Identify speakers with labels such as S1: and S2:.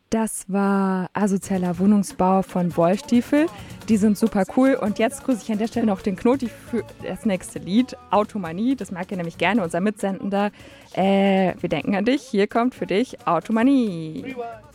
S1: Das war Asozialer Wohnungsbau von Wollstiefel. Die sind super cool. Und jetzt grüße ich an der Stelle noch den Knoti für das nächste Lied, Automanie. Das mag er nämlich gerne, unser Mitsendender. Wir denken an dich. Hier kommt für dich Automanie. Rewind.